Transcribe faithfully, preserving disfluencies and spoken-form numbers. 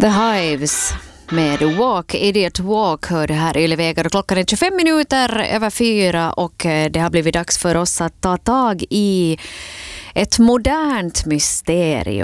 The Hives med Walk, Idiot Walk hör det här i Yle-vägar. Klockan är tjugofem minuter över fyra och det har blivit dags för oss att ta tag i ett modernt mysterium.